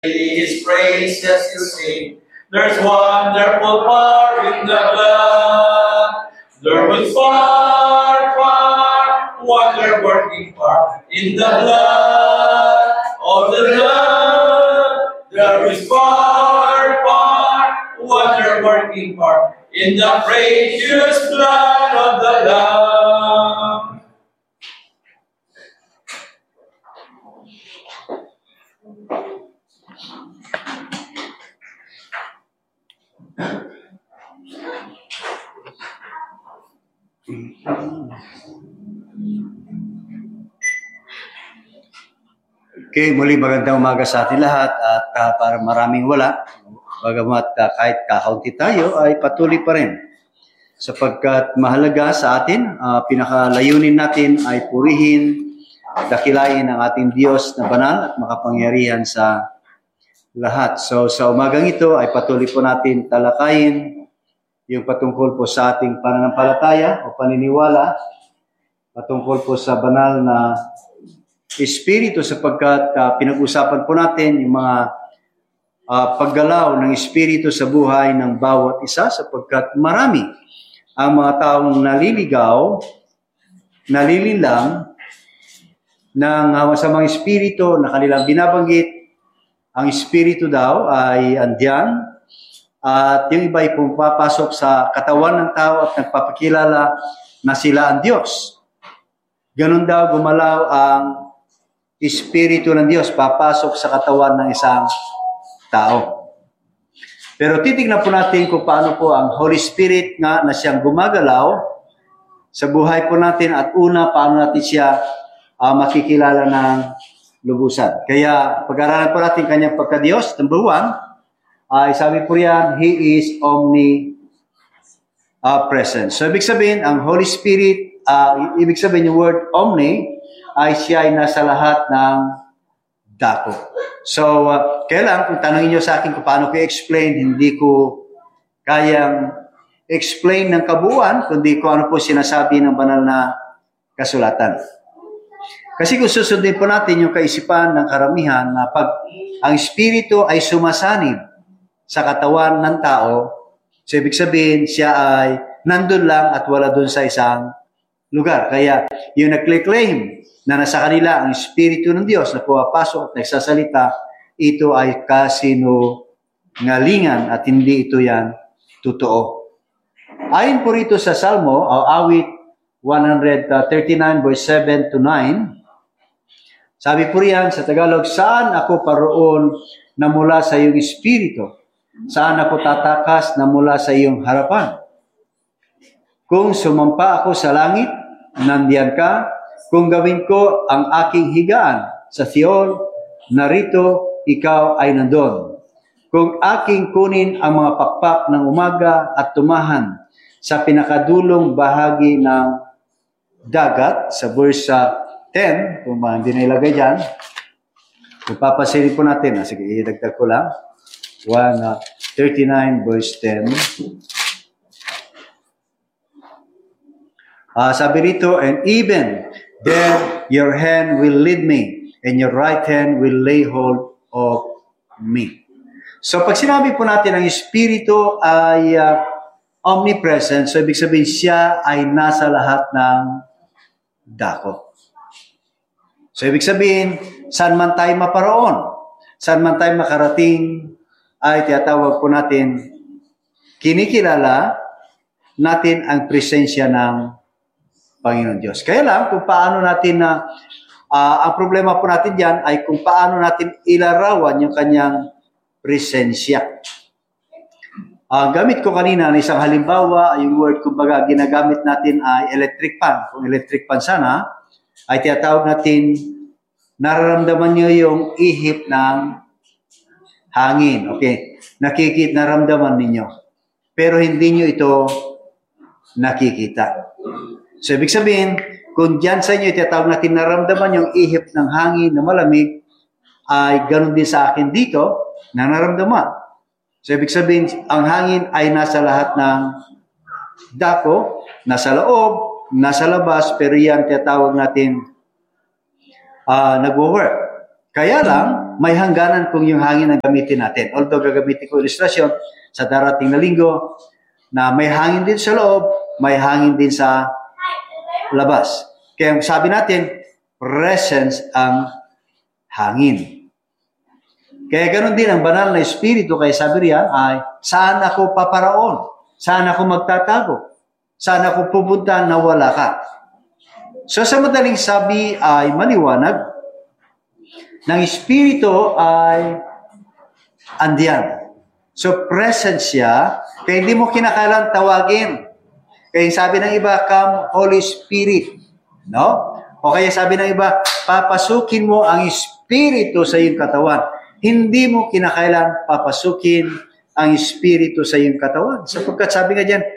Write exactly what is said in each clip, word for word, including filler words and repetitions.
His praises to sing. There's wonderful power in the blood. There was far, far, wonder-working power in the blood of the blood. There is far, far, wonder-working power in the precious blood of the Lamb. Okay, muli magandang umaga sa atin lahat at uh, para maraming wala, bagamat uh, kahit kakaunti tayo ay patuloy pa rin. Sapagkat mahalaga sa atin, uh, pinakalayunin natin ay purihin, dakilain ang ating Diyos na banal at makapangyarihan sa lahat. So sa umagang ito ay patuloy po natin talakayin yung patungkol po sa ating pananampalataya o paniniwala, patungkol po sa banal na Espiritu sapagkat uh, pinag-usapan po natin yung mga uh, paggalaw ng Espiritu sa buhay ng bawat isa sapagkat marami ang mga taong naliligaw, nalililang ng uh, masamang Espiritu na kanilang binabanggit. Ang Espiritu daw ay andyan at yung iba ay pumapasok sa katawan ng tao at nagpapakilala na sila ang Diyos. Ganun daw gumalaw ang Espiritu ng Diyos papasok sa katawan ng isang tao. Pero titignan po natin kung paano po ang Holy Spirit nga na siyang gumagalaw sa buhay po natin at una, paano natin siya uh, makikilala ng lubusan. Kaya pag-aralan po natin kanyang pagka-Diyos. Number one, ay uh, sabi po yan, He is omnipresent. Uh, so ibig sabihin, ang Holy Spirit, uh, ibig sabihin yung word omni, ay siya ay nasa lahat ng dako. So, uh, kailan, kung tanongin nyo sa akin kung paano ko i-explain, hindi ko kayang explain ng kabuuan, kundi kung ano po sinasabi ng banal na kasulatan. Kasi kung susundin po natin yung kaisipan ng karamihan na pag ang Espiritu ay sumasanib sa katawan ng tao, so ibig sabihin, siya ay nandun lang at wala dun sa isang lugar. Kaya yung nag-claim na nasa kanila ang Espiritu ng Diyos na pumapasok at nagsasalita, ito ay kasinungalingan at hindi ito yan totoo. Ayon po rito sa Salmo, o awit one thirty-nine verse seven to nine, sabi po riyan sa Tagalog, saan ako paroon na mula sa iyong Espiritu? Saan ako tatakas na mula sa iyong harapan? Kung sumampa ako sa langit, nandiyan ka. Kung gawin ko ang aking higaan sa Sion, narito ikaw ay nandun. Kung aking kunin ang mga pakpak ng umaga at tumahan sa pinakadulong bahagi ng dagat, sa verse ten, kung hindi na ilagay dyan, papasilin po natin. Ah, sige, idagdag ko lang. one thirty-nine verse ten. Ah, sabi rito, and even there your hand will lead me, and your right hand will lay hold of me. So pag sinabi po natin ang Espiritu ay uh, omnipresent, so ibig sabihin siya ay nasa lahat ng dako. So ibig sabihin, saan man tayo maparoon, saan man tayo makarating, ay tiyatawag po natin, kinikilala natin ang presensya ng Panginoon Diyos. Kaya lang, kung paano natin na, uh, ang problema po natin dyan ay kung paano natin ilarawan yung kanyang presensya. Uh, gamit ko kanina na isang halimbawa, yung word kumbaga ginagamit natin ay electric fan. Kung electric fan sana, ay tiyatawag natin, nararamdaman nyo yung ihip ng hangin. Okay, nakikita, naramdaman ninyo. Pero hindi nyo ito nakikita. So, ibig sabihin, kung dyan sa inyo, itatawag natin naramdaman yung ihip ng hangin na malamig, ay ganun din sa akin dito, na naramdaman. So, ibig sabihin, ang hangin ay nasa lahat ng dako, nasa loob, nasa labas, pero yan, itatawag natin uh, nag-work. Kaya lang, may hangganan kung yung hangin ang gamitin natin. Although gagamitin ko ilustrasyon sa darating na linggo na may hangin din sa loob, may hangin din sa labas. Kaya sabi natin, presence ang hangin. Kaya ganoon din ang banal na espiritu, kaya sabi riyan ay, saan ako paparaon? Saan ako magtatago? Saan ako pupunta na wala ka? So sa madaling sabi ay maliwanag, ng espiritu ay andiyan. So present siya, kaya hindi mo kinakailangan tawagin. Kaya sabi ng iba, come Holy Spirit. No? O kaya sabi ng iba, papasukin mo ang espiritu sa iyong katawan. Hindi mo kinakailangan papasukin ang espiritu sa iyong katawan. Sapagkat sabi nga dyan,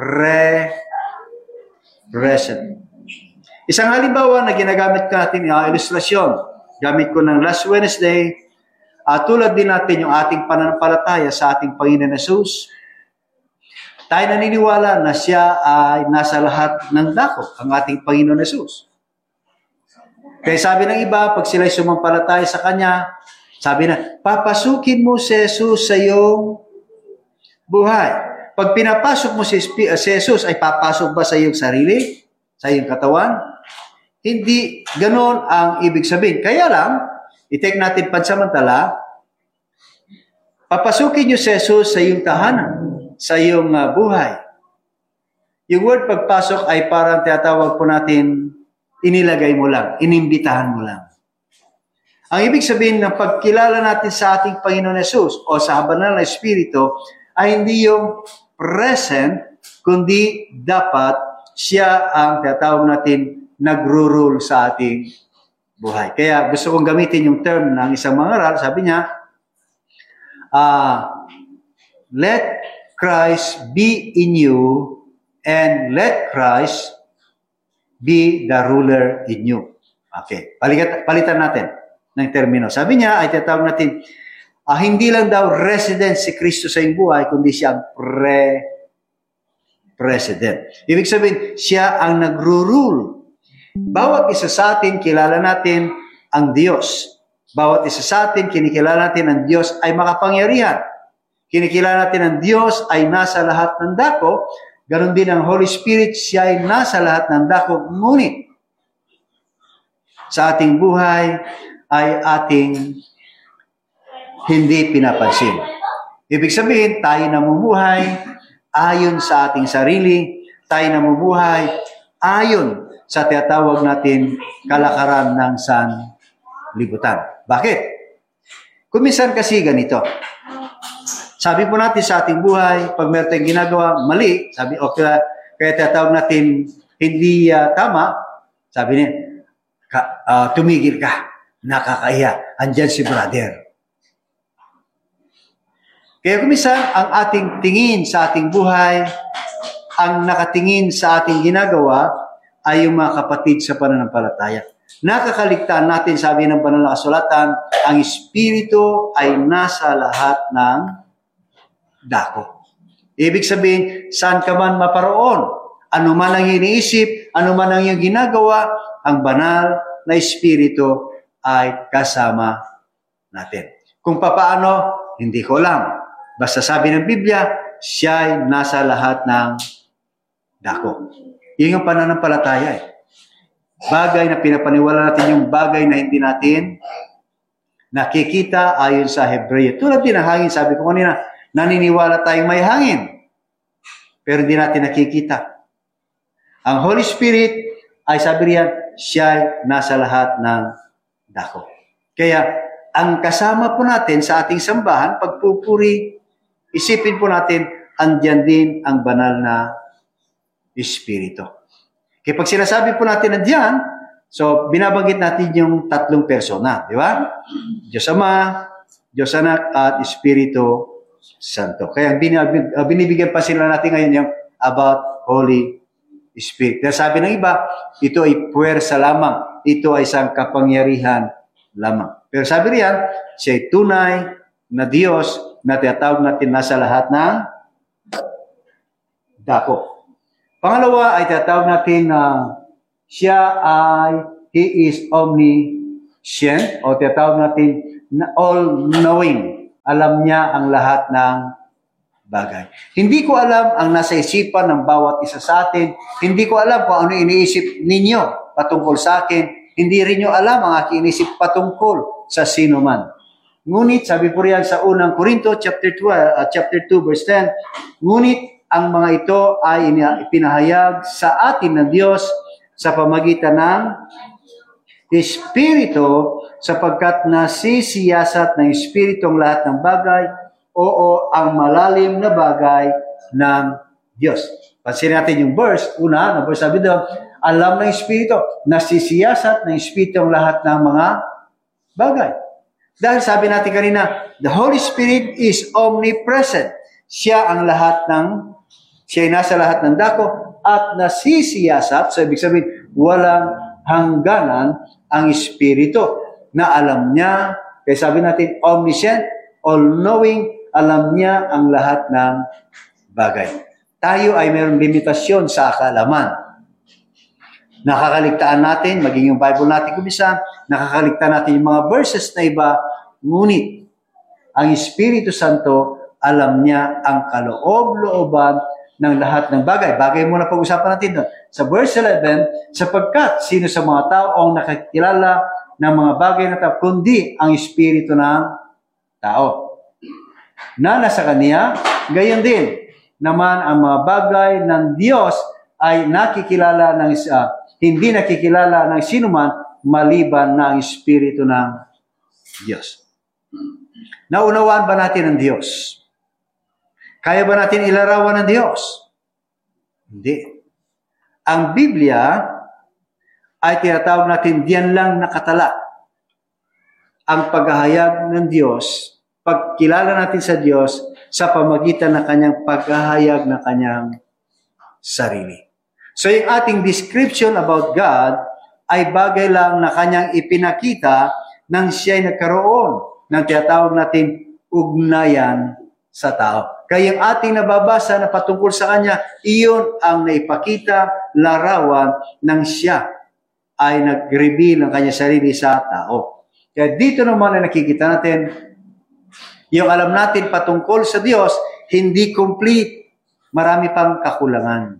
pre-present. Isang halimbawa na ginagamit natin yung ilustrasyon. Gamit ko ng last Wednesday, at tulad din natin yung ating pananampalataya sa ating Panginoon Jesus. Tayo naniniwala na siya ay nasa lahat ng dako, ang ating Panginoon Jesus. Kaya sabi ng iba, pag sila'y sumampalataya sa Kanya, sabi na, papasukin mo si Jesus sa iyong buhay. Pag pinapasok mo si, si Jesus, ay papasok ba sa iyong sarili? Sa iyong katawan? Hindi ganon ang ibig sabihin. Kaya lang, i-take natin pansamantala, papasukin niyo si Jesus sa iyong tahanan, sa iyong uh, buhay. Yung word pagpasok ay parang tinatawag po natin, inilagay mo lang, inimbitahan mo lang. Ang ibig sabihin ng pagkilala natin sa ating Panginoon Jesus o sa banal na Espiritu ay hindi yung present, kundi dapat siya ang tinatawag natin nagro-rule sa ating buhay. Kaya gusto kong gamitin yung term ng isang mangaral. Sabi niya, uh, let Christ be in you and let Christ be the ruler in you. Okay, palitan, palitan natin ng termino. Sabi niya, ay tinatawag natin, uh, hindi lang daw resident si Kristo sa iyong buhay, kundi siya ang pre-president. Ibig sabihin, siya ang nagro-rule. Bawat isa sa atin, kilala natin ang Diyos. Bawat isa sa atin, kinikilala natin ang Diyos ay makapangyarihan. Kinikilala natin ang Diyos ay nasa lahat ng dako. Ganon din ang Holy Spirit, siya ay nasa lahat ng dako. Ngunit, sa ating buhay ay ating hindi pinapansin. Ibig sabihin, tayo namumuhay ayon sa ating sarili. Tayo namumuhay ayon sa tinatawag natin kalakaran ng sanlibutan. Bakit? Kuminsan kasi ganito. Sabi po natin sa ating buhay, pag meron tayong ginagawa mali, sabi, okay, kaya tinatawag natin hindi uh, tama, sabi niya, ka, uh, tumigil ka, nakakaya, andyan si brother. Kaya kuminsan, ang ating tingin sa ating buhay, ang nakatingin sa ating ginagawa, ay yung mga kapatid sa pananampalataya. Nakakaligtaan natin, sabi ng banal na kasulatan, ang Espiritu ay nasa lahat ng dako. Ibig sabihin, saan ka man maparoon, ano man ang iniisip, ano man ang iyong ginagawa, ang banal na Espiritu ay kasama natin. Kung papaano, hindi ko alam. Basta sabi ng Biblia, siya ay nasa lahat ng dako. Yun yung pananampalataya eh. Bagay na pinapaniwala natin yung bagay na hindi natin nakikita ayon sa Hebreo. Tulad din ng hangin, sabi ko kanina, naniniwala tayong may hangin, pero hindi natin nakikita. Ang Holy Spirit ay sabi riyan, siya ay nasa lahat ng dako. Kaya, ang kasama po natin sa ating sambahan, pagpupuri, isipin po natin, andyan din ang banal na Espiritu. Kaya pag sinasabi po natin nandiyan, so binabanggit natin yung tatlong persona, di ba? Diyos Ama, Diyos Anak, at Espiritu Santo. Kaya binib- binibigyan pa sila natin ngayon yung about Holy Spirit. Kaya sabi ng iba, ito ay puwersa lamang. Ito ay isang kapangyarihan lamang. Pero sabi riyan, siya ay tunay na Diyos na tinatawag natin nasa lahat ng dako. Pangalawa ay tinatawag natin na siya ay He is omniscient o tinatawag natin all-knowing. Alam niya ang lahat ng bagay. Hindi ko alam ang nasa isipan ng bawat isa sa atin. Hindi ko alam kung ano iniisip ninyo patungkol sa akin. Hindi rin nyo alam ang aking iniisip patungkol sa sino man. Ngunit, sabi po riyan sa unang Korinto, chapter twelve, uh, chapter two, verse ten, ngunit ang mga ito ay ipinahayag sa atin ng Diyos sa pamagitan ng Espiritu, sapagkat nasisiyasat ng Espiritu ang lahat ng bagay, oo, ang malalim na bagay ng Diyos. Pansin natin yung verse, una, na verse sabi doon, alam ng Espiritu, nasisiyasat ng Espiritu ang lahat ng mga bagay. Dahil sabi natin kanina, the Holy Spirit is omnipresent. Siya ang lahat ng, siya ay nasa lahat ng dako, at nasisiyasat, so ibig sabihin, walang hangganan ang Espiritu na alam niya, kaya sabi natin, omniscient, all-knowing, alam niya ang lahat ng bagay. Tayo ay mayroong limitasyon sa kaalaman. Nakakaligtaan natin, maging yung Bible natin kumisa, nakakaligtaan natin yung mga verses na iba, ngunit ang Espiritu Santo, alam niya ang kaloob-looban ng lahat ng bagay. Bagay muna pag-usapan natin doon. Sa verse eleven, sapagkat sino sa mga tao ang nakakilala ng mga bagay na tao, kundi ang Espiritu ng tao. Na nasa kanya, gayon din naman ang mga bagay ng Diyos ay nakikilala ng uh, hindi nakikilala ng sinuman maliban na ang Espiritu ng Diyos. Naunawaan ba natin ang Diyos? Kaya ba natin ilarawan ng Diyos? Hindi. Ang Biblia ay tinatawag natin diyan lang nakatala. Ang paghahayag ng Diyos, pagkilala natin sa Diyos sa pamagitan ng kanyang paghahayag ng kanyang sarili. So yung ating description about God ay bagay lang na kanyang ipinakita nang siya'y nagkaroon ng tinatawag natin ugnayan sa tao. Kaya yung ating nababasa na patungkol sa kanya, iyon ang naipakita, larawan ng siya ay nag-reveal ng kanyang sarili sa tao. Kaya dito naman ay nakikita natin, yung alam natin patungkol sa Diyos, hindi complete. Marami pang kakulangan.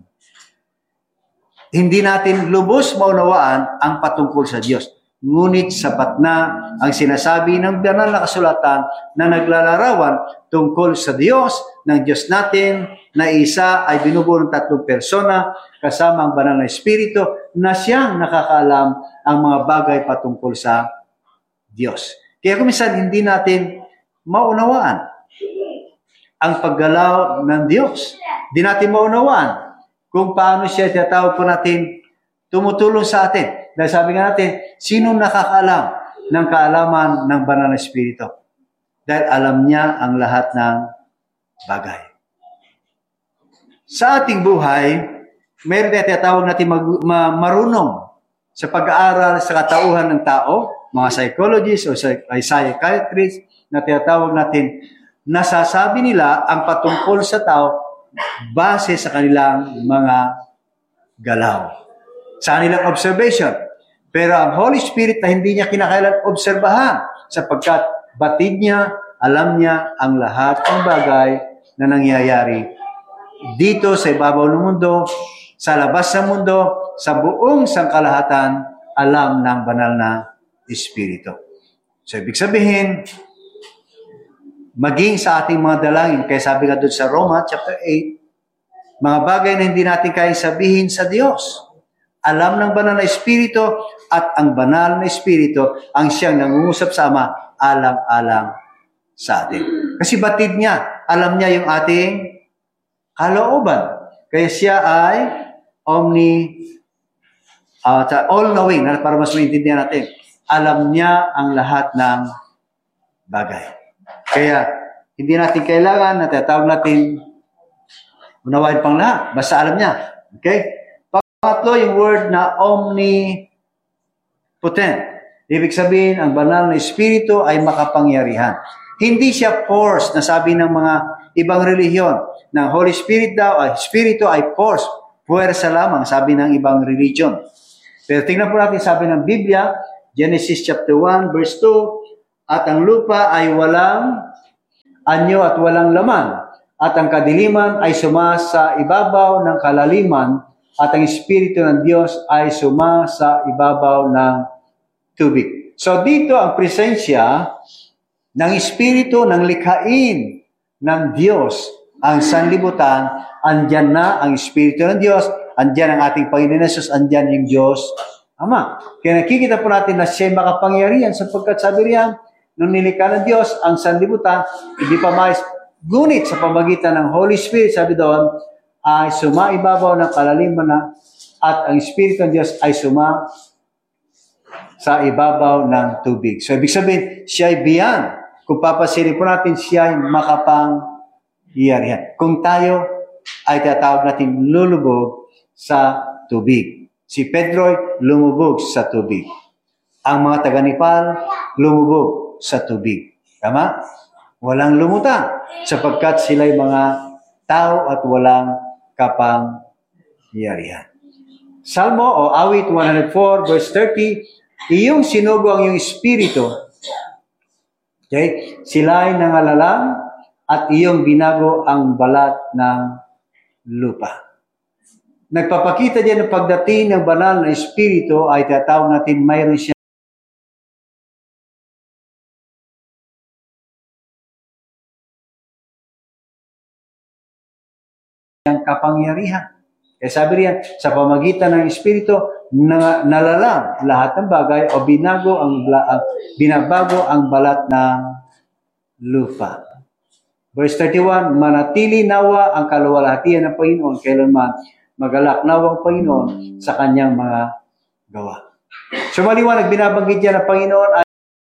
Hindi natin lubos maunawaan ang patungkol sa Diyos. Ngunit sapat na ang sinasabi ng banal na kasulatan na naglalarawan tungkol sa Diyos, ng Diyos natin, na isa ay binubuo ng tatlong persona kasama ang banal na Espiritu na siyang nakakaalam ang mga bagay patungkol sa Diyos. Kaya kuminsan hindi natin maunawaan ang paggalaw ng Diyos. Hindi natin maunawaan kung paano siya tinatawag po natin tumutulong sa atin. Dahil sabi nga natin, sino nakakaalam ng kaalaman ng banal na Espiritu? Dahil alam niya ang lahat ng bagay. Sa ating buhay, mayroon tayo tinatawag natin mag, ma, marunong sa pag-aaral sa katauhan ng tao, mga psychologists o psychiatrists, na tinatawag natin, nasasabi nila ang patungkol sa tao base sa kanilang mga galaw. Sa kanilang observation. Pero ang Holy Spirit na hindi niya kinakailan obserbahan sapagkat batid niya, alam niya ang lahat ng bagay na nangyayari dito sa ibabaw ng mundo, sa labas ng mundo, sa buong sangkalahatan, alam ng banal na Espiritu. So, ibig sabihin, maging sa ating mga dalangin, kaya sabi nga doon sa Roma, chapter eight, mga bagay na hindi natin kayang sabihin sa Diyos. Alam ng banal na Espiritu at ang banal na Espiritu ang siyang nangungusap sa Ama, alang-alang sa atin. Kasi batid niya, alam niya yung ating kalooban. Kaya siya ay omni, uh, all-knowing, para mas maintindihan natin. Alam niya ang lahat ng bagay. Kaya, hindi natin kailangan na tatawag natin unawain pang lahat. Basta alam niya. Okay? Pangatlo, yung word na omnipotent. Ibig sabihin, ang banal na Espiritu ay makapangyarihan. Hindi siya force na sabi ng mga ibang relihiyon. Ng Holy Spirit daw, ay Espiritu ay force. Puwersa lamang, sabi ng ibang religion. Pero tingnan po natin, sabi ng Biblia, Genesis chapter one, verse two, at ang lupa ay walang anyo at walang laman, at ang kadiliman ay suma sa ibabaw ng kalaliman, at ang Espiritu ng Diyos ay suma sa ibabaw ng tubig. So dito ang presensya ng Espiritu ng likhain ng Diyos, ang sanlibutan, andyan na ang Espiritu ng Diyos, andyan ang ating Panginoon Jesus, andyan yung Diyos Ama. Kaya nakikita po natin na siya makapangyarihan sapagkat sabi riyan, nung nilikha ng Diyos ang sanlibutan, hindi pa mais, ngunit sa pamagitan ng Holy Spirit, sabi doon, ay sumaibabaw ng kalaliman na at ang Espiritu ng Diyos ay suma sa ibabaw ng tubig. So, ibig sabihin, siya ay beyond. Kung papasinin po natin, siya ay makapangyarihan. Kung tayo ay tatawag natin lulubog sa tubig. Si Pedro ay lumubog sa tubig. Ang mga taga-Nepal, lumubog sa tubig. Tama? Walang lumutang sapagkat sila'y mga tao at walang kapangyarihan. Salmo o awit one oh four verse thirty, iyong sinugo ang iyong espiritu. Okay? Sila'y nangalalang at iyong binago ang balat ng lupa. Nagpapakita diyan ng pagdating ng banal na espiritu ay tatawag natin mayroon siya ang kapangyarihan. Kaya sabi riyan, sa pamagitan ng Espiritu, na, nalalang lahat ng bagay o binago ang, uh, binabago ang balat ng lupa. Verse thirty-one, manatili nawa ang kaluwalhatian ng Panginoon kailanman magalak nawa ang Panginoon sa kanyang mga gawa. So maliwanag, binabanggit niya ng Panginoon ay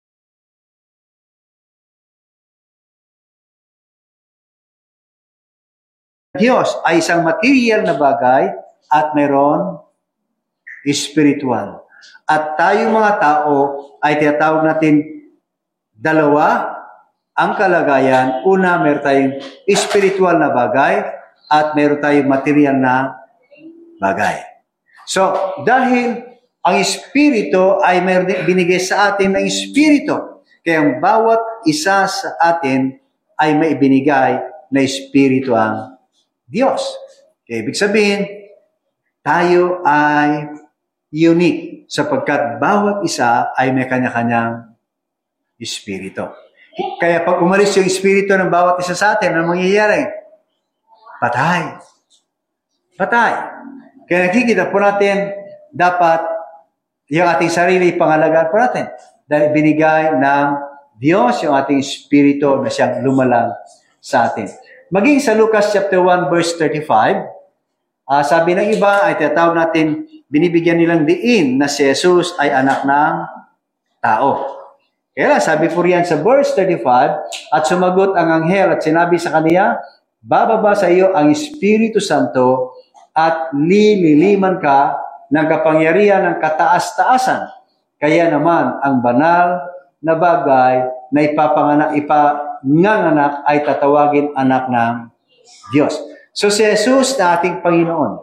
Diyos ay isang material na bagay at mayroon spiritual. At tayong mga tao ay tinatawag natin dalawa ang kalagayan. Una, meron tayong spiritual na bagay at meron tayong material na bagay. So, dahil ang Espiritu ay meron binigay sa atin ng Espiritu, kaya ang bawat isa sa atin ay may ibinigay na Espiritu ang Diyos. Kaya ibig sabihin, tayo ay unique sapagkat bawat isa ay may kanya-kanyang Espiritu. Kaya pag umalis yung Espiritu ng bawat isa sa atin, ano mangyayari? Patay. Patay. Kaya nakikita po natin, dapat yung ating sarili pangalagaan po natin. Dahil binigay ng Diyos yung ating Espiritu na siyang lumalang sa atin. Maging sa Lucas chapter one verse thirty-five, uh, sabi ng iba ay tinatawag natin, binibigyan nilang diin na si Jesus ay anak ng tao. Kaya sabi po riyan sa verse thirty-five, at sumagot ang anghel at sinabi sa kaniya, bababa sa iyo ang Espiritu Santo at lililiman ka ng kapangyarihan ng kataas-taasan. Kaya naman ang banal na bagay na ipapanganak, ipanganganak ay tatawagin anak ng Diyos. So si Jesus na ating Panginoon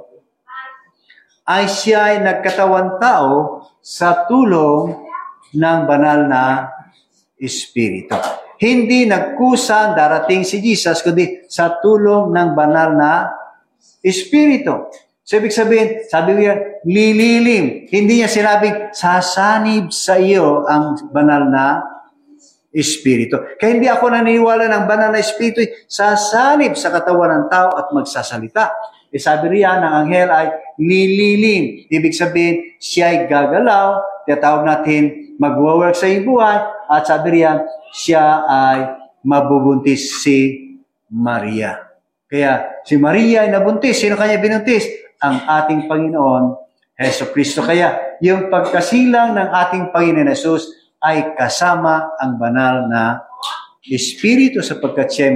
ay siya ay nagkatawan tao sa tulong ng banal na Espiritu. Hindi nagkusa darating si Jesus, kundi sa tulong ng banal na Espiritu. So, ibig sabihin, sabi niya, lililim. Hindi niya sinabing, sasanib sa iyo ang banal na Espiritu. Kaya hindi ako naniniwala ng banal na Espiritu, sasanib sa katawan ng tao at magsasalita. E sabi riyan ng anghel ay lililim. Ibig sabihin, siya ay gagalaw, tinatawag natin magwo-work sa iyong buhay, at sabi riyan, siya ay mabubuntis si Maria. Kaya si Maria ay nabuntis. Sino kanya binuntis? Ang ating Panginoon, Heso Kristo. Kaya yung pagkasilang ng ating Panginoon Jesus ay kasama ang banal na Espiritu sapagkat siya ay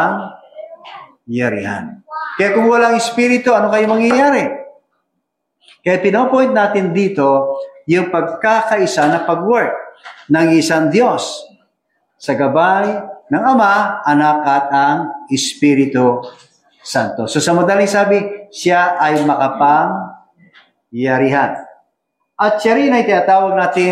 makapangyarihan. Kaya kung walang Espiritu, ano kayo mangyayari? Kaya pinopoint natin dito yung pagkakaisa na pag-work ng isang Diyos sa gabay ng Ama, Anak at ang Espiritu Santo. So sa madaling sabi, siya ay makapangyarihan. At siya rin ay tinatawag natin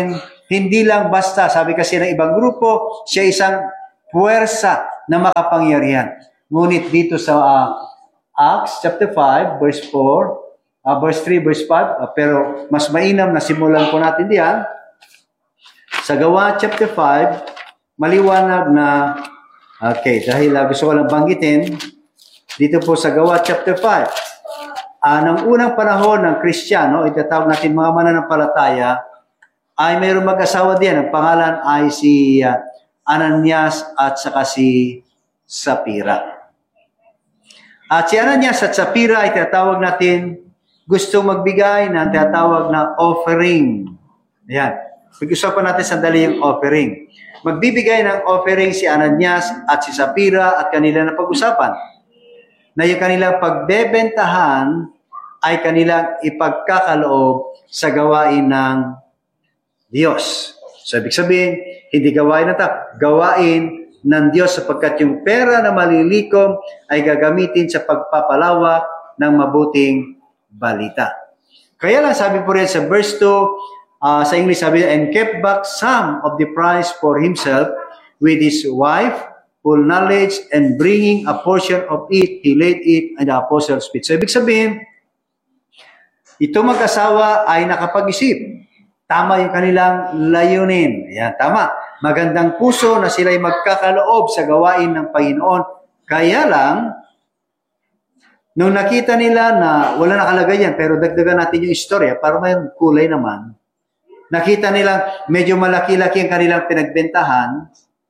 hindi lang basta, sabi kasi ng ibang grupo, siya isang puwersa na makapangyarihan. Ngunit dito sa uh, Acts chapter five, verse four, uh, verse three, verse five, uh, pero mas mainam na simulan po natin diyan. Sa Gawa chapter five, maliwanag na, okay, dahil uh, gusto ko lang banggitin, dito po sa Gawa chapter five, uh, ng unang panahon ng Kristiyano, itatawag natin mga mananampalataya, ay mayroong mag-asawa din. Ang pangalan ay si uh, Ananias at saka si Sapira. At si Ananias at Sapira ay tinatawag natin gustong magbigay ng tinatawag na offering. Ayan. Pag-usapan natin sandali yung offering. Magbibigay ng offering si Ananias at si Sapira at kanila na pag-usapan. Na yung kanilang pagbebentahan ay kanilang ipagkakaloob sa gawain ng Diyos. So, ibig sabihin, hindi gawain na ta, gawain ng Diyos sapagkat yung pera na malilikom ay gagamitin sa pagpapalawak ng mabuting balita. Kaya lang sabi po rin sa verse two, uh, sa English sabi, and kept back some of the price for himself with his wife, full knowledge, and bringing a portion of it, he laid it in the apostles' feet. So, ibig sabihin, ito mag-asawa ay nakapag-isip. Tama yung kanilang layunin. Ayan, tama. Magandang puso na sila'y magkakaloob sa gawain ng Panginoon. Kaya lang, nung nakita nila na wala nakalagay yan, pero dagdagan natin yung istorya para may kulay naman, nakita nila medyo malaki-laki ang kanilang pinagbentahan.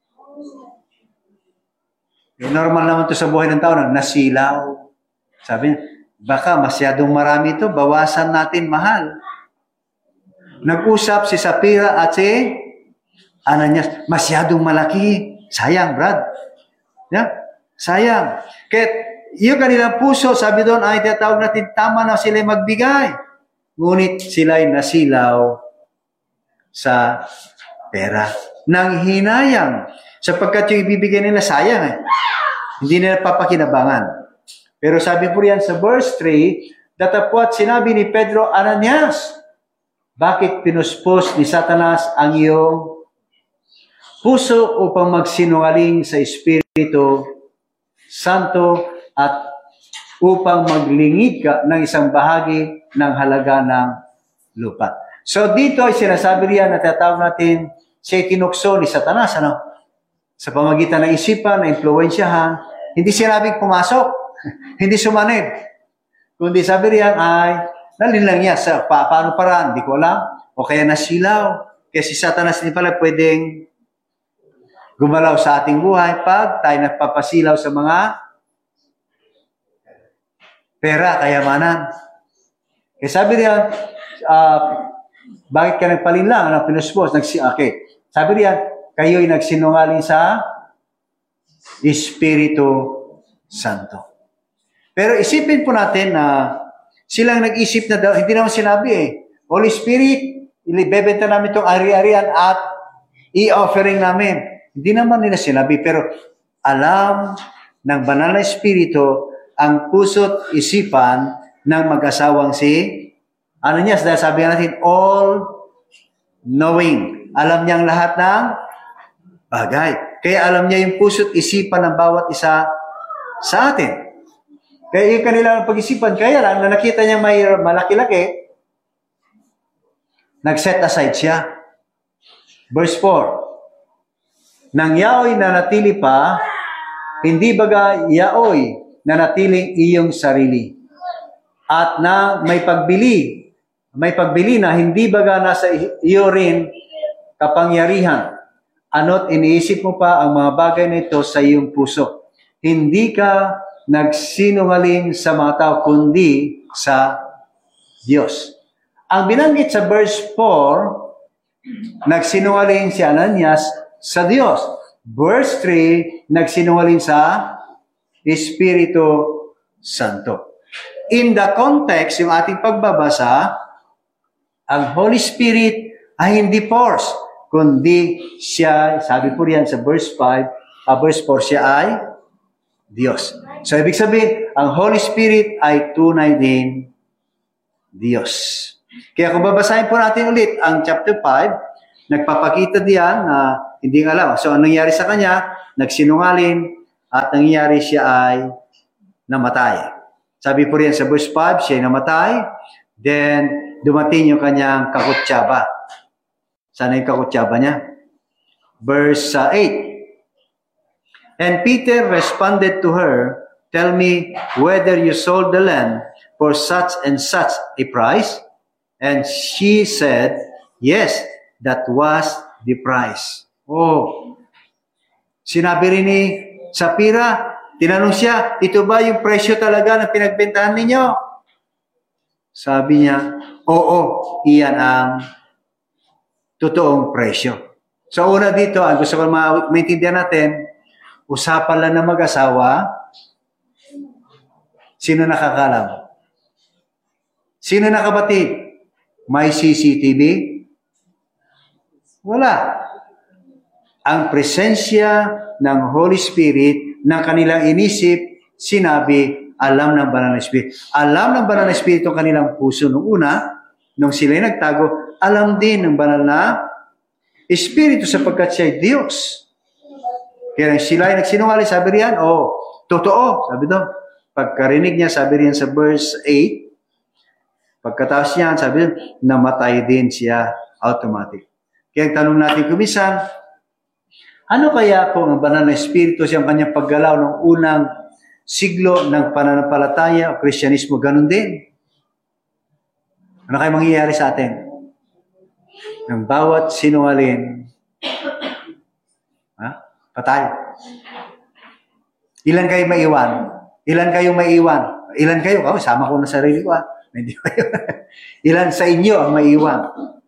Eh, normal naman to sa buhay ng tao na nasilaw. Sabi niya, baka masyadong marami ito, bawasan natin mahal. Nag-usap si Sapira at si Ananias, masyadong malaki. Sayang, Brad. Yeah? Sayang. Kaya yung kanilang puso, sabi doon, ay tinatawag natin, tama na sila magbigay. Ngunit sila'y nasilaw sa pera. Nang hinayang. Sapagkat yung ibibigay nila, sayang eh. Hindi nila papakinabangan. Pero sabi po riyan sa verse three, datapwat sinabi ni Pedro, Ananias, bakit pinuspos ni Satanas ang iyong puso upang magsinungaling sa Espiritu Santo at upang maglingid ka ng isang bahagi ng halaga ng lupa. So dito ay sinasabi riyan na tatawag natin siya tinukso ni Satanas, ano? Sa pamagitan ng isipan, na impluwensyahan, hindi sinabing pumasok, hindi sumanib. Kundi sabi riyan ay nalinlang niya sa pa, paano paraan, hindi ko alam. O kaya nasilaw. Kaya si Satanas din pala pwedeng gumalaw sa ating buhay pag tayo nagpapasilaw sa mga pera, kayamanan. Kaya sabi riyan, uh, bakit ka nagpalinlang? Ano, pinuspos? Nagsi okay. Sabi riyan, kayo'y nagsinungaling sa Espiritu Santo. Pero isipin po natin na silang nag-isip na daw, hindi naman sinabi eh, Holy Spirit, ibebenta namin itong ari-arian at i-offering namin. Hindi naman nila sinabi, pero alam ng banal na Espiritu ang puso't isipan ng mag-asawang si Ananias. Dahil sabi natin, all-knowing. Alam niyang lahat ng bagay. Kaya alam niya yung puso't isipan ng bawat isa sa atin. Kaya yung kanilang pag-isipan, kaya lang, na nakita niya may malaki-laki, nag-set aside siya. Verse four, nang yaoy na natili pa, hindi baga yaoy na natiling iyong sarili. At na may pagbili, may pagbili na hindi baga nasa iyo rin kapangyarihan. Ano't iniisip mo pa ang mga bagay na ito sa iyong puso. Hindi ka nagsinungaling sa mga tao, kundi sa Diyos. Ang binanggit sa verse four, nagsinungaling si Ananias sa Diyos. Verse three, nagsinungaling sa Espiritu Santo. In the context, yung ating pagbabasa, ang Holy Spirit ay hindi force, kundi siya, sabi po riyan sa verse five, uh, verse four, siya ay Diyos. So, ibig sabihin, ang Holy Spirit ay tunay din Diyos. Kaya kung babasahin po natin ulit ang chapter five, nagpapakita diyan na hindi alam. So, anong nangyari sa kanya? Nagsinungaling at nangyari siya ay namatay. Sabi po riyan sa verse five, siya ay namatay. Then, dumating yung kanyang kakutsaba. Sana yung kakutsaba niya? Verse uh, eight. And Peter responded to her, "Tell me whether you sold the land for such and such a price?" And she said, "Yes, that was the price." Oh, sinabi rin ni Sapphira, tinanong siya, "Ito ba yung presyo talaga ng pinagbentahan ninyo?" Sabi niya, "Oo, iyan ang totoong presyo." So una dito, ang gusto ko ma- maintindihan natin, usapan lang na mag-asawa, sino nakakalam? Sino nakabatid? May C C T V? Wala. Ang presensya ng Holy Spirit ng kanilang inisip, sinabi, alam ng Banal na Espiritu. Alam ng Banal na Espiritu ang kanilang puso noong una, nung sila'y nagtago, alam din ng Banal na Espiritu sapagkat siya ay Diyos. Kaya sila ay nagsinungaling, sabi riyan, oh, totoo, sabi doon. Pagkarinig niya, sabi riyan sa verse eight, pagkatapos niyan, sabi doon, namatay din siya automatic. Kaya ang tanong natin kumisan, ano kaya kung ang Banal na Espiritu siyang kanyang paggalaw ng unang siglo ng pananampalataya o Kristyanismo, ganun din? Ano kaya mangyayari sa atin? Ng bawat sinungaling, ha? Patay. Ilan kayo maiwan? Ilan kayo maiwan? Ilan kayo? Oh, sama ko na sarili ko. Ha? Hindi kayo. Ilan sa inyo ang maiwan?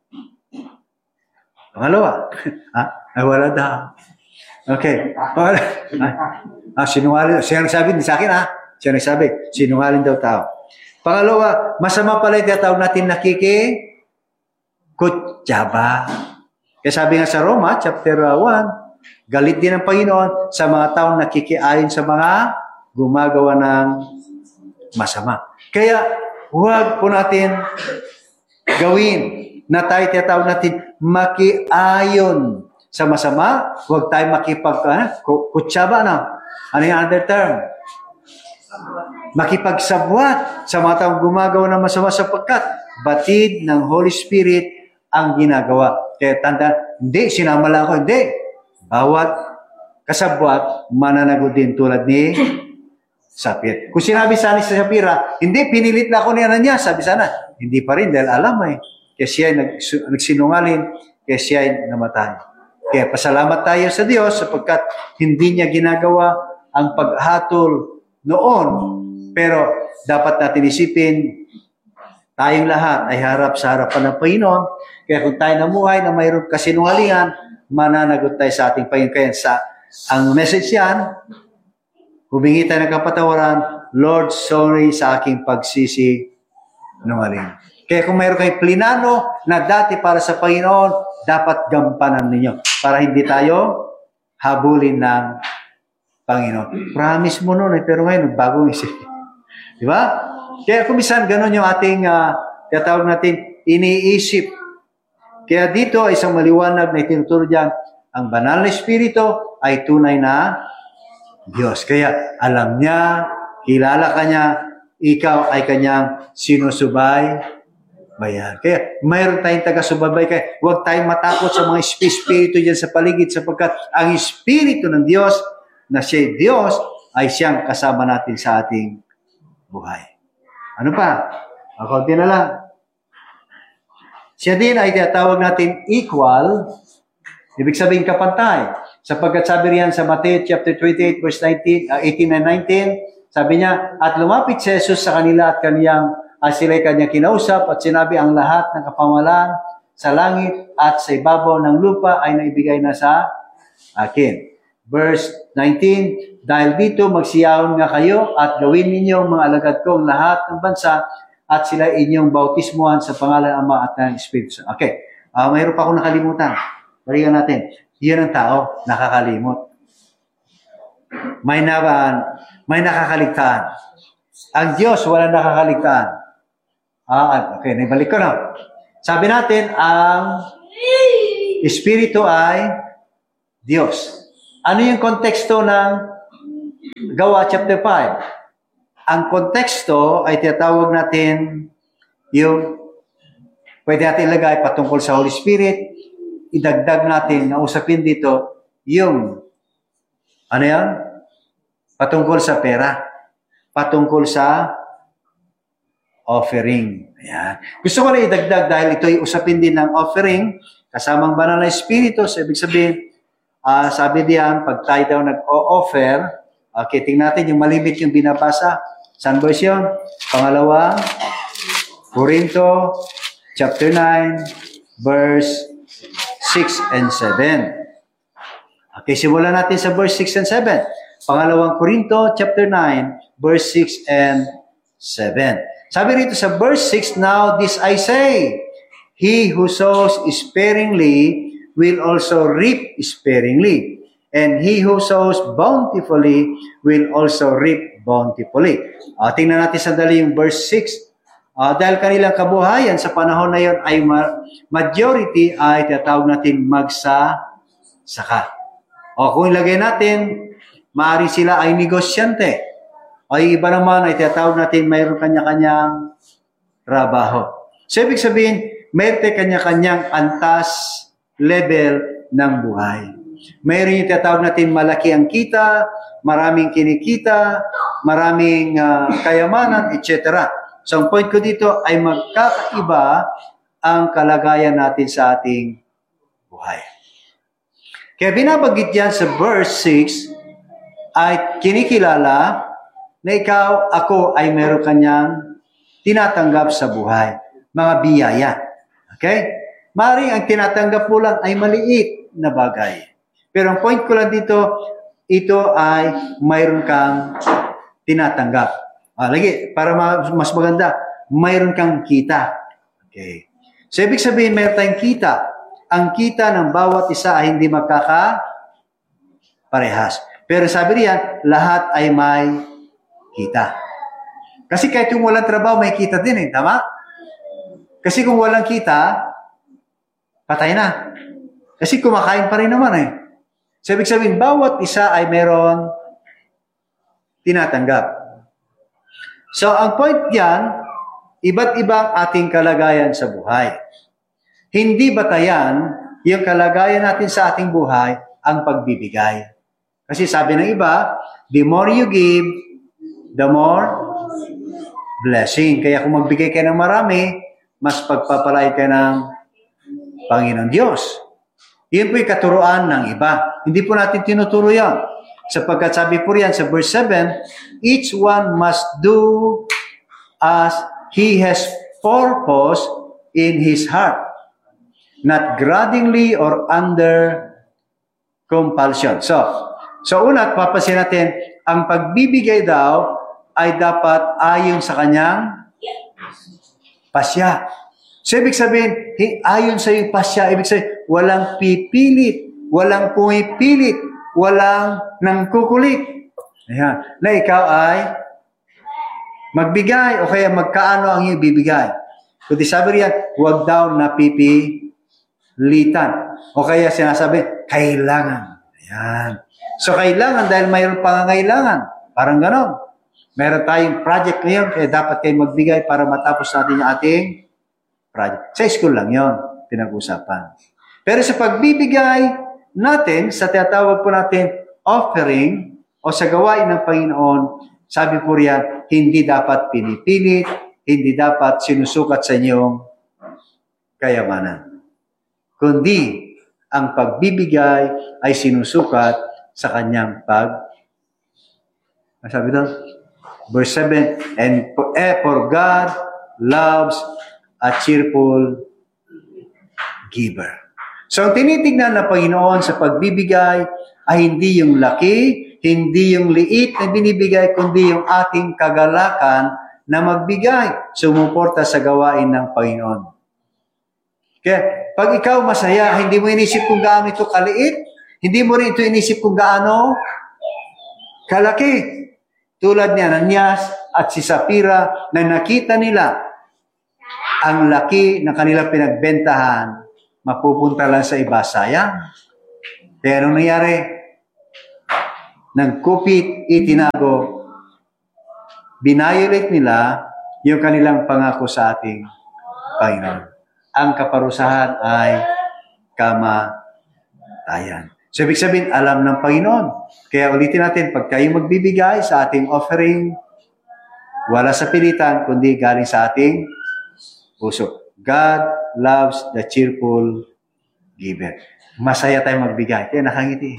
Pangalawa. Ha? Ay, wala daw. Okay. Ah, sinungaling. Siya nagsabi, hindi sa akin ha. Siya nagsabi, sinungaling daw tao. Pangalawa, masama pala yung tinatawag natin nakikikutsaba. Kaya sabi nga sa Roma, chapter one, galit din ang Panginoon sa mga taong nakikiayon sa mga gumagawa ng masama. Kaya, huwag po natin gawin na tayo tinatawag natin makiayon sa masama. Huwag tayo makipag, ah, kutsaba na. Ano yung other term? Makipagsabwat sa mga taong gumagawa ng masama sapagkat batid ng Holy Spirit ang ginagawa. Kaya tanda, hindi, sinama lang ako, hindi. Bawat kasabwat, mananagot din tulad ni Sapphira. Kung sinabi sana sa Sapphira, hindi, pinilit na ako ni Ananias, sabi sana, hindi pa rin dahil alam eh. Kaya siya ay nagsinungaling, kaya siya ay namatay. Kaya pasalamat tayo sa Diyos sapagkat hindi niya ginagawa ang paghatol noon. Pero dapat natin isipin, tayong lahat ay harap sa harapan ng Panginoon. Kaya kung tayo namuhay na mayroon kasinungalingan, mananagot tayo sa ating Panginoon. Kaya sa, ang message yan, humingi tayo ng kapatawaran, Lord, sorry sa aking pagsisi nungaling. Kaya kung mayroon kayong plinano na dati para sa Panginoon, dapat gampanan ninyo para hindi tayo habulin ng Panginoon. Promise mo noon eh, pero ngayon, bagong isip. Di ba? Kaya kumisan, ganun yung ating, uh, tinatawag natin, iniisip. Kaya dito ay isang maliwanag na itinuturo dyan, ang Banal na Espiritu ay tunay na Diyos. Kaya alam niya, kilala ka niya, ikaw ay kanyang sinusubay, bayan. Kaya mayroon tayong taga-subaybay. Kaya huwag tayong matakot sa mga espiritu dyan sa paligid sapagkat ang Espiritu ng Diyos na siya Diyos ay siyang kasama natin sa ating buhay. Ano pa? Ako din na lang. Siya din ay tinatawag natin equal, ibig sabihin kapantay. Sapagkat sabi riyan sa Matthew chapter twenty-eight verse nineteen, uh, eighteen and nineteen, sabi niya, at lumapit si Jesus sa kanila at kaniyang, at sila'y kanyang kinausap at sinabi ang lahat ng kapamalan sa langit at sa ibabaw ng lupa ay naibigay na sa akin. Verse nineteen, dahil dito magsiyahon nga kayo at gawin ninyo mga alagad ko ang lahat ng bansa at sila inyong bautismuhan sa pangalan ng Ama at ng Espiritu. Okay, uh, mayroon pa akong nakalimutan. Balikan natin. Yun ang tao, nakakalimot. May, na, may nakakaligtaan. Ang Diyos, wala nakakaligtaan. Ah, okay, naibalik ko na. Sabi natin, ang Espiritu ay Diyos. Ano yung konteksto ng Gawa chapter five? Ang konteksto ay tinatawag natin yung pwede natin ilagay patungkol sa Holy Spirit. Idagdag natin na usapin dito yung ano yan? Patungkol sa pera. Patungkol sa offering. Ayan. Gusto ko na idagdag dahil ito ay usapin din ng offering kasamang banal na Espiritu. So, ibig sabihin, uh, sabi diyan, pag tayo daw nag-o-offer, okay, tingnan natin yung malimit yung binabasa. Saan verse yun? Pangalawa, Corinto, chapter nine, verse six and seven. Okay, simulan natin sa verse six and seven. Pangalawang Corinto, chapter nine, verse six and seven. Sabi rito sa verse six, now this I say, he who sows sparingly will also reap sparingly, and he who sows bountifully will also reap bountifully. Uh, tingnan natin sandali yung verse six. Uh, dahil kanilang kabuhayan sa panahon na yon ay ma- majority ay tinatawag natin magsa-saka. O kung ilagay natin, maaari sila ay negosyante. O iba naman ay tinatawag natin mayroon kanya-kanyang trabaho. So, ibig sabihin, mayroon kanya-kanyang antas level ng buhay. Mayroon yung tinatawag natin malaki ang kita, maraming kinikita, maraming uh, kayamanan, et cetera. So, ang point ko dito ay magkakaiba ang kalagayan natin sa ating buhay. Kaya binabanggit yan sa verse six ay kinikilala na ikaw, ako ay meron kanyang tinatanggap sa buhay. Mga biyaya. Okay? Maaaring ang tinatanggap mo lang ay maliit na bagay. Pero ang point ko lang dito, ito ay mayroon kang tinatanggap. Ah, lagi, para mas maganda, mayroon kang kita. Okay. So, ibig sabihin, mayroon tayong kita. Ang kita ng bawat isa ay hindi magkakaparehas. Pero sabi niya, lahat ay may kita. Kasi kahit yung walang trabaho, may kita din eh. Tama? Kasi kung walang kita, patay na. Kasi kumakain pa rin naman eh. So, ibig sabihin, bawat isa ay meron tinatanggap. So, ang point yan, iba't ibang ating kalagayan sa buhay. Hindi batayan yung kalagayan natin sa ating buhay ang pagbibigay. Kasi sabi ng iba, the more you give, the more blessing. Kaya kung magbigay ka ng marami, mas pagpapalay ka ng Panginoon Diyos. Iyon po yung katuruan ng iba. Hindi po natin tinuturo yan. Sapagkat sabi po riyan sa verse seven, each one must do as he has purpose in his heart, not grudgingly or under compulsion. So, so una, papasin natin, ang pagbibigay daw ay dapat ayon sa kanyang pasya. So, ibig sabihin, ayon sa iyong pasya, ibig sabihin, walang pipilit, walang pumipilit, walang nangkukulit. Ayan. Na ikaw ay magbigay o kaya magkaano ang iyong bibigay. Kundi sabi riyan, huwag daw napipilitan. O kaya sinasabi, kailangan. Ayan. So, kailangan dahil mayroon pangangailangan. Parang ganon. Meron tayong project ngayon, kaya dapat kayo magbigay para matapos natin yung ating project. Sa school lang yon pinag-usapan. Pero sa pagbibigay natin, sa tinatawag po natin offering o sa gawain ng Panginoon, sabi po riyan, hindi dapat pinipilit, hindi dapat sinusukat sa inyong kayamanan. Kundi, ang pagbibigay ay sinusukat sa kanyang pag... Sabi doon? Verse seven, and for, eh, for God loves a cheerful giver. So, ang tinitignan ng Panginoon sa pagbibigay ay hindi yung laki, hindi yung liit na binibigay, kundi yung ating kagalakan na magbigay, sumuporta sa gawain ng Panginoon. Kaya, pag ikaw masaya, hindi mo inisip kung gaano ito kaliit, hindi mo rin ito inisip kung gaano kalaki. Tulad ni Ananias at si Sapphira na nakita nila ang laki ng kanilang pinagbentahan mapupunta lang sa iba, sayang. Kaya anong nangyari? Nagkupit, itinago, binayolate nila yung kanilang pangako sa ating Panginoon. Ang kaparusahan ay kamatayan. So, ibig sabihin, alam ng Panginoon. Kaya ulitin natin, pag kayo magbibigay sa ating offering, wala sa pilitan, kundi galing sa ating puso. God loves the cheerful giver. Masaya tayo magbigay. Kaya nakangiti.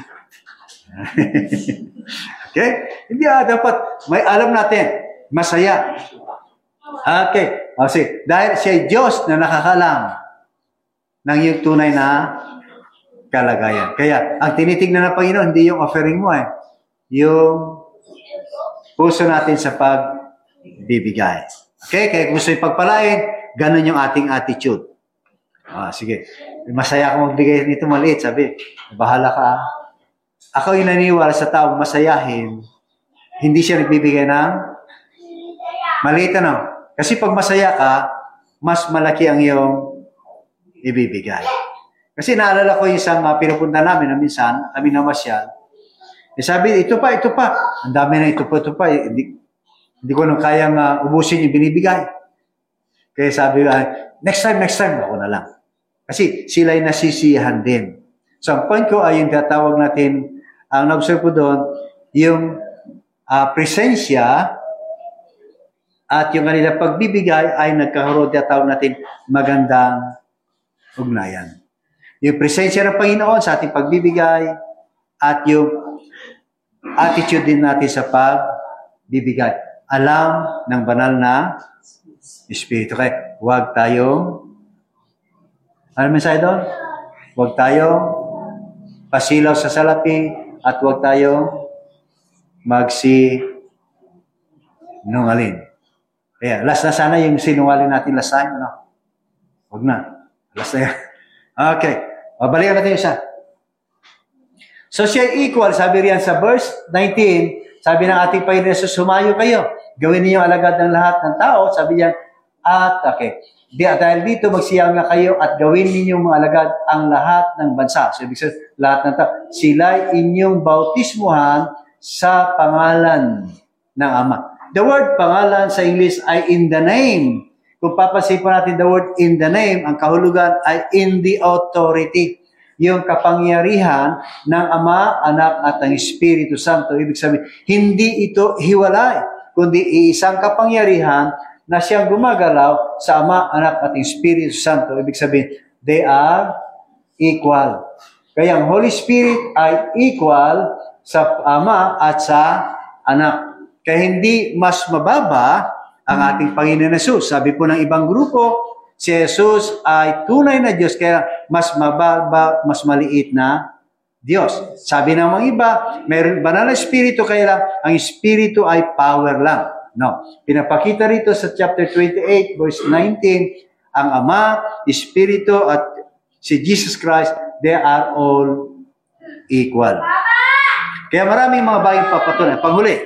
Okay? Hindi ah, dapat may alam natin. Masaya. Okay. O sige, dahil siya Diyos na nakakalam ng iyong tunay na kalagayan. Kaya, ang tinitignan ng Panginoon, hindi yung offering mo eh. Yung puso natin sa pagbibigay. Okay? Kaya kung gusto ipagpalain, ganun yung ating attitude. Ah, sige. Masaya akong magbigay nito maliit. Sabi, bahala ka. Ako yung naniwala sa taong masayahin, hindi siya nagbibigay ng maliit ano. Kasi pag masaya ka, mas malaki ang iyong ibibigay. Kasi naalala ko yung isang uh, pinupunta namin na minsan, kami namasyal. Eh sabi, ito pa, ito pa. Ang dami na ito pa, ito pa. Eh, hindi, hindi ko nang kayang uh, ubusin yung binibigay. Kaya sabi, uh, next time, next time, ako na lang. Kasi sila ay nasisiyahan din. So, ang point ko ay yung tatawag natin, ang na-observe ko doon, yung uh, presensya at yung kanila pagbibigay ay nagkakaroon, tatawag natin, magandang ugnayan. Yung presensya ng Panginoon sa ating pagbibigay at yung attitude din natin sa pagbibigay. Alam ng banal na Espiritu. Kaya huwag tayong, ano mensahe doon? Huwag tayong pasilaw sa salapi at huwag tayong magsinungalin. Kaya, last na sana yung sinungalin natin last time. Ano? Huwag na. Last na yan. Okay. Babalikan natin yung isa. So, siya equal, sabi riyan sa verse nineteen, sabi ng ating Panginoon Jesus, sumayo kayo. Gawin niyo alagad ng lahat ng tao. Sabi niya, at, okay. Di, dahil dito, magsiyang na kayo at gawin ninyo mga alagad ang lahat ng bansa. So, ibig sabihin, lahat ng tao. Sila'y inyong bautismuhan sa pangalan ng Ama. The word pangalan sa English ay in the name. Kung papansin po natin the word in the name, ang kahulugan ay in the authority. Yung kapangyarihan ng Ama, Anak at ang Espiritu Santo. Ibig sabihin, hindi ito hiwalay, kundi iisang kapangyarihan na siyang gumagalaw sa Ama, Anak at ang Espiritu Santo. Ibig sabihin, they are equal. Kaya ang Holy Spirit ay equal sa Ama at sa Anak. Kaya hindi mas mababa ang ating Panginoon Jesus. Sabi po ng ibang grupo, si Jesus ay tunay na Diyos, kaya mas mababa, mas maliit na Diyos. Sabi ng mga iba, mayroon banal na Espiritu, kaya lang, ang Espiritu ay power lang. No. Pinapakita rito sa chapter twenty-eight, verse nineteen, ang Ama, Espiritu, at si Jesus Christ, they are all equal. Kaya maraming mga bagay papatunay. Panghuli,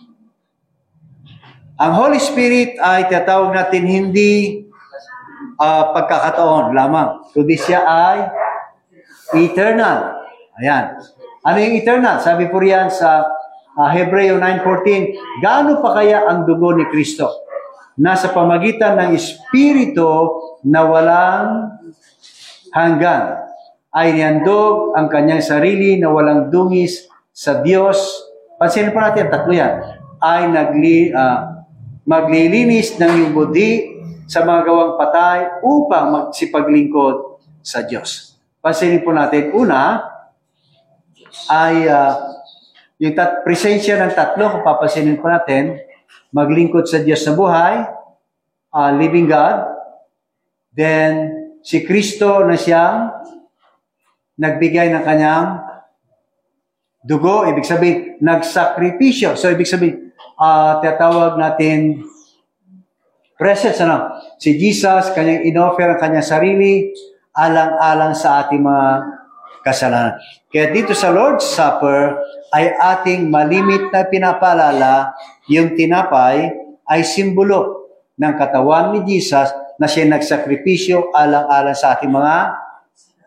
ang Holy Spirit ay tatawag natin hindi uh, pagkakataon lamang, kundi siya ay eternal. Ayan. Ano yung eternal? Sabi po riyan sa uh, Hebreo nine fourteen, gaano pa kaya ang dugo ni Kristo? Nasa pamagitan ng Espiritu na walang hanggan, ay nihandog ang kanyang sarili na walang dungis sa Diyos. Pansinin po natin, tatlo yan. Ay nagli... Uh, maglilinis ng iyong budi sa mga gawang patay upang magsipaglingkod sa Diyos. Pansinin po natin, una, ay uh, yung tat- presensya ng tatlo, kung papansinin po natin, maglingkod sa Diyos na buhay, uh, living God, then si Kristo na siyang nagbigay ng kanyang dugo, ibig sabihin, nagsakripisyo. So, ibig sabihin, Uh, tatawag natin presence, ano? Si Jesus, kanyang inoffer ang kanyang sarili alang-alang sa ating mga kasalanan. Kaya dito sa Lord's Supper ay ating malimit na pinapaalala, yung tinapay ay simbolo ng katawan ni Jesus na siya nagsakripisyo alang-alang sa ating mga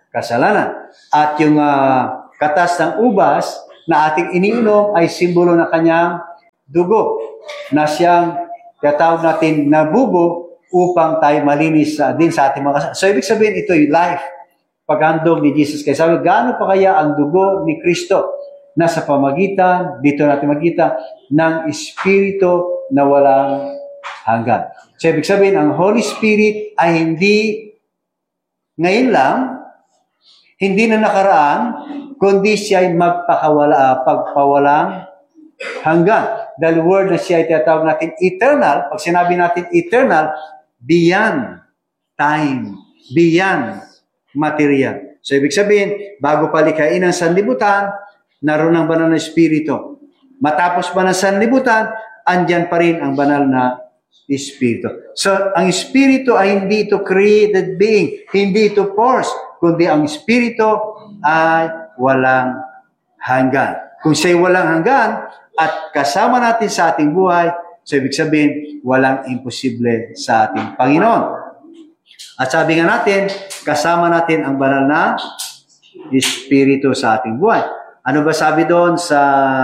kasalanan. At yung uh, katas ng ubas na ating iniinom ay simbolo ng kanyang dugo na siyang tinatawag natin na bubo upang tayo malinis uh, din sa ating mga kasalanan. So, ibig sabihin, ito yung life, paghandog ni Jesus. Kaya sabi, gaano pa kaya ang dugo ni Kristo na sa pamagitan, dito natin magkita, ng Espiritu na walang hanggan. So, ibig sabihin, ang Holy Spirit ay hindi ngayon lang, hindi na nakaraan, kundi siya ay magpakawala, pagpawalang hanggan. Dahil word na siya ay tinatawag natin eternal. Pag sinabi natin eternal, beyond time, beyond material. So, ibig sabihin, bago palikain ang sanlibutan, naroon ang banal na Espiritu. Matapos ba ng sanlibutan, andyan pa rin ang banal na Espiritu. So, ang Espiritu ay hindi ito created being, hindi ito force, kundi ang Espiritu ay walang hanggan. Kung siya'y walang hanggan at kasama natin sa ating buhay, so ibig sabihin, walang imposible sa ating Panginoon. At sabi nga natin, kasama natin ang banal na Espiritu sa ating buhay. Ano ba sabi doon sa,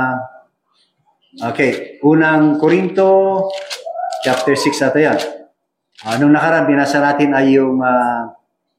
okay, unang Korinto, chapter six ata yan. Anong nakaraan, binasa natin ay yung, uh,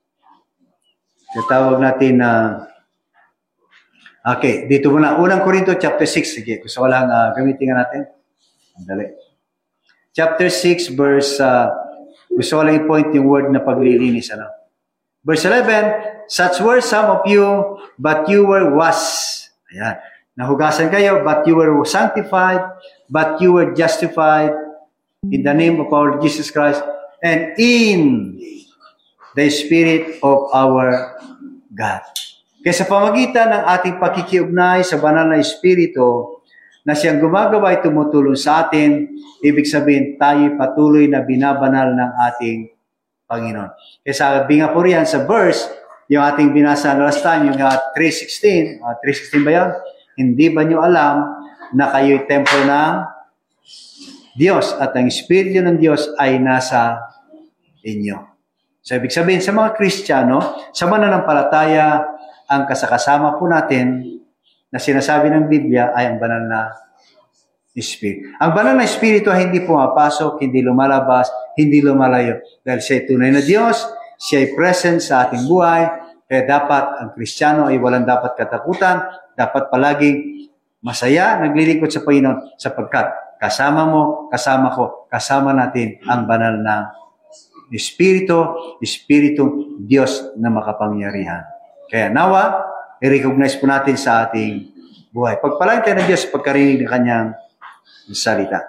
tawag natin na, uh, okay, dito muna. Unang Korinto, chapter six. Sige, gusto ko lang uh, gamitin nga natin. Andali. Chapter six, verse, uh, gusto ko lang i-point yung word na paglilinis. Ano? Verse eleven, such were some of you, but you were washed. Ayan. Nahugasan kayo, but you were sanctified, but you were justified in the name of our Jesus Christ and in the Spirit of our God. Kaya sa pamagitan ng ating pakikiugnay sa banal na Espiritu na siyang gumagawa ay tumutulong sa atin, ibig sabihin tayo patuloy na binabanal ng ating Panginoon. Kaya sabi nga po riyan sa verse, yung ating binasa last time, yung uh, three sixteen, uh, three sixteen ba yan? Hindi ba nyo alam na kayo'y templo ng Diyos at ang Espiritu ng Diyos ay nasa inyo. So, ibig sabihin, sa mga Kristiyano, sa mananampalataya, ang kasakasama po natin na sinasabi ng Biblia ay ang banal na Espiritu. Ang banal na Espiritu ay hindi pumapasok, hindi lumalabas, hindi lumalayo. Dahil siya ay tunay na Diyos, siya ay present sa ating buhay, kaya dapat ang Kristiyano ay walang dapat katakutan, dapat palaging masaya, naglilingkod sa Panginoon, sapagkat kasama mo, kasama ko, kasama natin ang banal na Espiritu, Espiritu Diyos na makapangyarihan. Kaya nawa, i-recognize po natin sa ating buhay. Pagpalain tayo ng Diyos pagkarinig ng kanyang salita.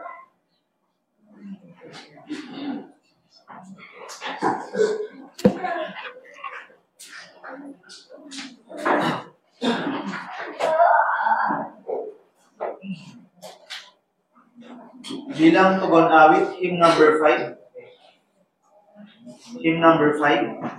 Bilang tugon awit, hymn number five. Hymn number five.